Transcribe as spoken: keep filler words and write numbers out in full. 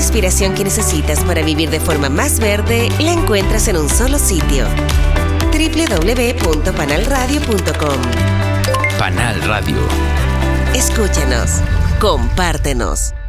inspiración que necesitas para vivir de forma más verde la encuentras en un solo sitio. doble u doble u doble u punto panal radio punto com. Panal Radio. Escúchanos, compártenos.